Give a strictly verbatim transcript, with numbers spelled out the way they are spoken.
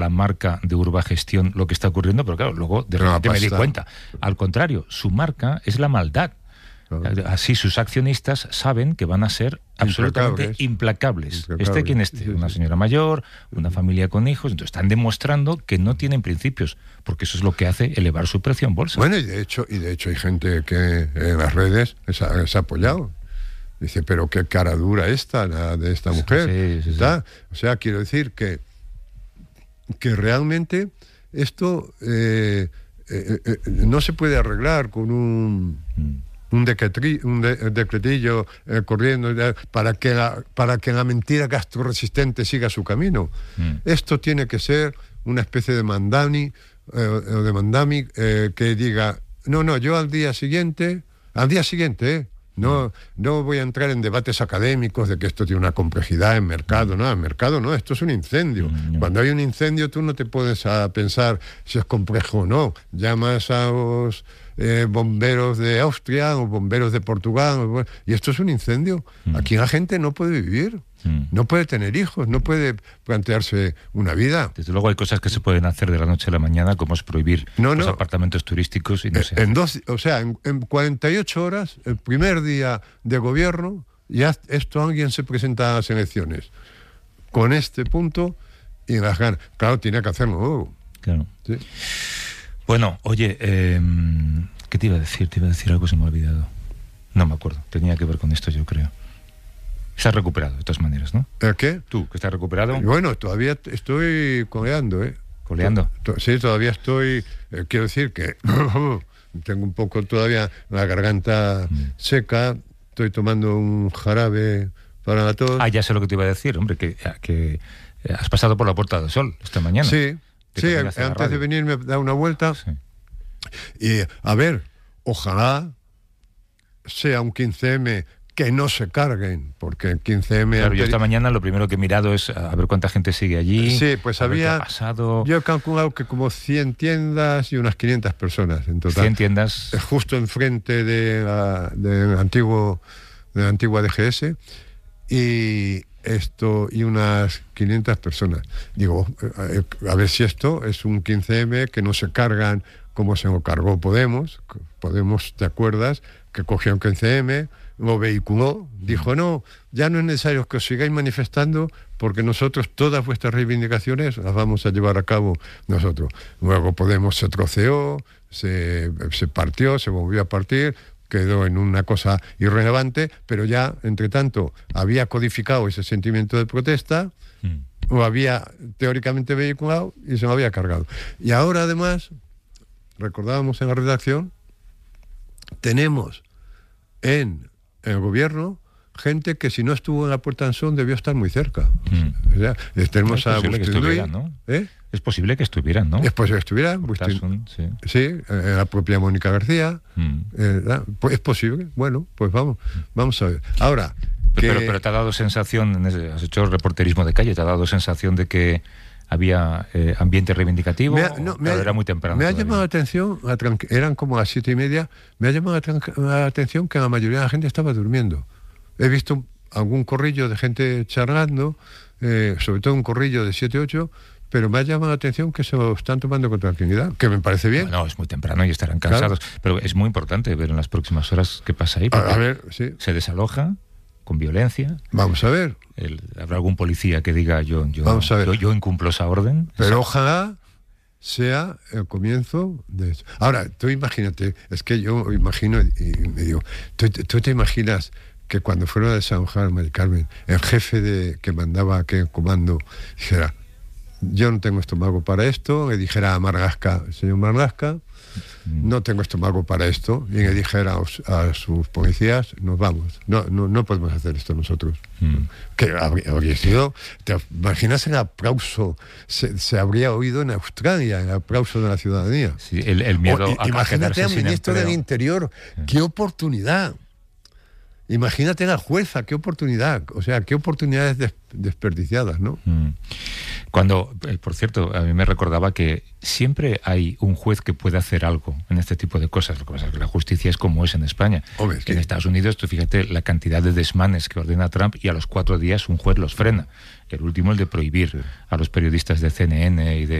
la marca de Urbagestión lo que está ocurriendo, pero claro, luego de repente me di cuenta. Al contrario, su marca es la maldad. Claro. Así sus accionistas saben que van a ser absolutamente implacables. implacables. Este quien esté, una señora mayor, una familia con hijos, entonces están demostrando que no tienen principios, porque eso es lo que hace elevar su precio en bolsa. Bueno, y de hecho, y de hecho hay gente que en las redes se ha, se ha apoyado. Dice, pero qué cara dura esta, la de esta mujer. Sí, sí, sí. O sea, quiero decir que, que realmente esto eh, eh, eh, no se puede arreglar con un... Mm. un, decretri, un de, decretillo eh, corriendo eh, para que la para que la mentira gastroresistente siga su camino. Mm. Esto tiene que ser una especie de mandami eh, de mandami eh, que diga, no, no, yo al día siguiente, al día siguiente, eh, no, no voy a entrar en debates académicos de que esto tiene una complejidad en mercado, no, en mercado no, esto es un incendio. Mm. Cuando hay un incendio tú no te puedes a pensar si es complejo o no, llamas a los Eh, bomberos de Austria o bomberos de Portugal, y esto es un incendio. Mm. Aquí la gente no puede vivir, mm. no puede tener hijos, no puede plantearse una vida. Desde luego hay cosas que se pueden hacer de la noche a la mañana, como es prohibir no, los no. apartamentos turísticos. Y no eh, sé. en dos, o sea, en, en cuarenta y ocho horas, el primer día de gobierno, ya esto alguien se presenta a las elecciones con este punto y las ganas. Claro, tiene que hacerlo luego. Claro. ¿Sí? Bueno, oye, eh, ¿qué te iba a decir? Te iba a decir algo, se me ha olvidado. No me acuerdo, tenía que ver con esto, yo creo. Estás recuperado, de todas maneras, ¿no? ¿El qué? ¿Tú, que estás recuperado? Bueno, todavía estoy coleando, ¿eh? ¿Coleando? To- to- sí, todavía estoy... Eh, quiero decir que tengo un poco todavía la garganta mm. seca, estoy tomando un jarabe para la tos. Ah, ya sé lo que te iba a decir, hombre, que, que has pasado por la Puerta del Sol esta mañana. Sí. Sí, antes de venir me da una vuelta. Sí. Y, a ver, ojalá sea un quince eme que no se carguen, porque el quince eme... Claro, yo esta mañana lo primero que he mirado es a ver cuánta gente sigue allí. Sí, pues había... Qué ha pasado. Yo he calculado que como cien tiendas y unas quinientas personas en total. cien tiendas. Justo enfrente de la, de antiguo, de la antigua D G S. Y... esto y unas quinientas personas. Digo, a ver si esto es un quince eme que no se cargan como se lo cargó Podemos. Podemos, ¿te acuerdas? Que cogió un quince eme, lo vehiculó, dijo, no, ya no es necesario que os sigáis manifestando porque nosotros todas vuestras reivindicaciones las vamos a llevar a cabo nosotros. Luego Podemos se troceó, se, se partió, se volvió a partir, quedó en una cosa irrelevante, pero ya, entre tanto, había codificado ese sentimiento de protesta, mm. o había teóricamente vehiculado y se lo había cargado. Y ahora, además, recordábamos en la redacción, tenemos en el gobierno gente que si no estuvo en la Puerta del Sol debió estar muy cerca. Mm. O sea, tenemos a Agustín Luis, ¿no? ¿eh? Es posible que estuvieran, ¿no? Es posible que estuvieran. Agustín, sí, sí eh, la propia Mónica García. Mm. Eh, pues es posible. Bueno, pues vamos, vamos a ver. Ahora, pero, que... pero, pero te ha dado sensación, has hecho reporterismo de calle, te ha dado sensación de que había eh, ambiente reivindicativo. Me ha, no, me ha, era muy temprano. Me ha todavía. llamado la atención, eran como a las siete y media. Me ha llamado la atención que la mayoría de la gente estaba durmiendo. He visto algún corrillo de gente charlando, eh, sobre todo un corrillo de siete ocho. Pero me ha llamado la atención que se lo están tomando con tranquilidad, que me parece bien. No, no, es muy temprano y estarán cansados. Claro. Pero es muy importante ver en las próximas horas qué pasa ahí. A, a ver, sí. Se desaloja con violencia. Vamos a ver. El, habrá algún policía que diga yo, yo, Vamos a ver. yo, yo incumplo esa orden. Pero esa... ojalá sea el comienzo de eso. Ahora, tú imagínate, es que yo imagino y me digo, ¿tú, tú te imaginas que cuando fueron a desalojar Mari Carmen, el jefe de que mandaba aquel comando dijera, yo no tengo estómago para esto, le dijera a Marlaska, señor Marlaska, mm. no tengo estómago para esto, y le dijera a, a sus policías, nos vamos, no, no, no podemos hacer esto nosotros. Mm. Que habría, habría sido, ¿te imaginas el aplauso? Se, se habría oído en Australia, el aplauso de la ciudadanía. Sí, el, el miedo o, a imagínate a al ministro del Interior, sí. Qué oportunidad. Imagínate la jueza, qué oportunidad, o sea, qué oportunidades des- desperdiciadas, ¿no? Mm. Cuando, eh, por cierto, a mí me recordaba que siempre hay un juez que puede hacer algo en este tipo de cosas. Lo que pasa es que la justicia es como es en España. Hombre, que sí. En Estados Unidos, tú fíjate la cantidad de desmanes que ordena Trump y a los cuatro días un juez los frena. El último, el de prohibir Sí. a los periodistas de C N N y de